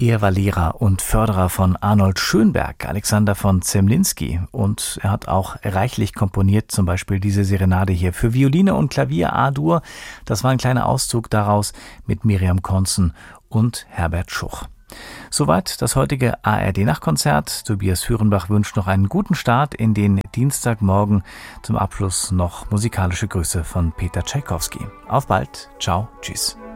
Er war Lehrer und Förderer von Arnold Schönberg, Alexander von Zemlinsky, und er hat auch reichlich komponiert, zum Beispiel diese Serenade hier für Violine und Klavier A-Dur. Das war ein kleiner Auszug daraus mit Miriam Konzen und Herbert Schuch. Soweit das heutige ARD-Nachtkonzert. Tobias Führenbach wünscht noch einen guten Start in den Dienstagmorgen. Zum Abschluss noch musikalische Grüße von Peter Tschaikowski. Auf bald. Ciao. Tschüss.